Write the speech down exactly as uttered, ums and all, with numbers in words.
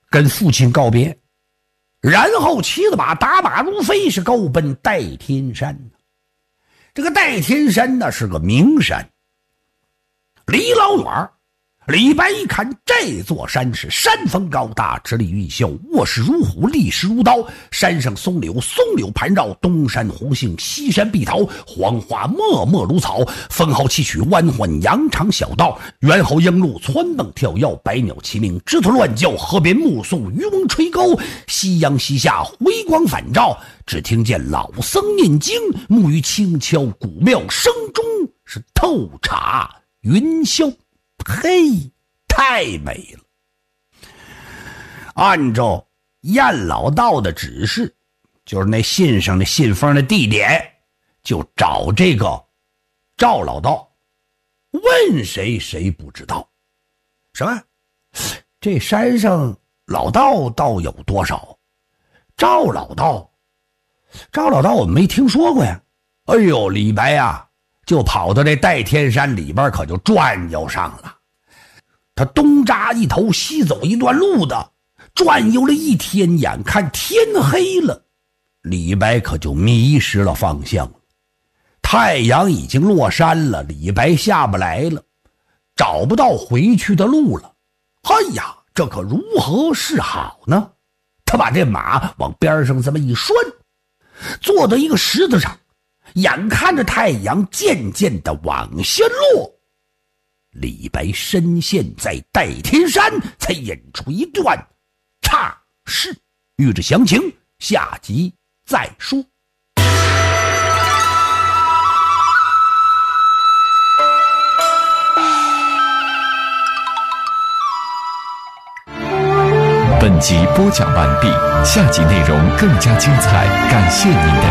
跟父亲告别，然后骑着马打马如飞，是够奔代天山。这个代天山呢是个名山，离老远，李白一看这座山是山峰高大，直立玉秀，卧势如虎，立势如刀。山上松柳松柳盘绕，东山红杏，西山碧桃，黄花脉脉如草。风号崎岖，弯缓羊肠小道，猿猴鹰鹿窜蹦跳跃，百鸟齐鸣，枝头乱叫。河边目送渔翁吹钩，夕阳西下，回光返照。只听见老僧念经，木鱼轻敲，古庙声中是透茶云霄。嘿，太美了！按照燕老道的指示，就是那信上的信封的地点，就找这个赵老道。问谁谁不知道。什么？这山上老道道有多少？赵老道，赵老道我们没听说过呀。哎呦，李白呀，就跑到这代天山里边，可就转悠上了。他东扎一头，西走一段路的，转悠了一天，眼看天黑了，李白可就迷失了方向了。太阳已经落山了，李白下不来了，找不到回去的路了。哎呀，这可如何是好呢？他把这马往边上这么一拴，坐到一个石头上，眼看着太阳渐渐的往下落，李白身陷在代天山，才引出一段岔事。欲知详情，下集再说。 本集播讲完毕，下集内容更加精彩，感谢您的